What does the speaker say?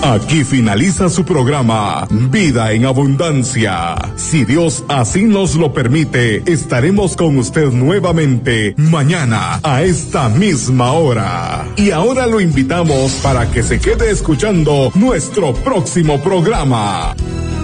Aquí finaliza su programa Vida en Abundancia. Si Dios así nos lo permite, estaremos con usted nuevamente mañana a esta misma hora. Y ahora lo invitamos para que se quede escuchando nuestro próximo programa.